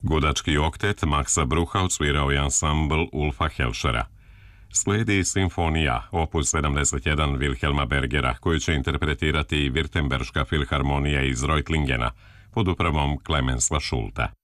Gudački oktet Maxa Brucha odsvirao je ansambl Ulfa Helšera. Slijedi simfonija, opus 71 Wilhelma Bergera, koju će interpretirati Württemberška filharmonija iz Reutlingena pod upravom Clemensa Schulta.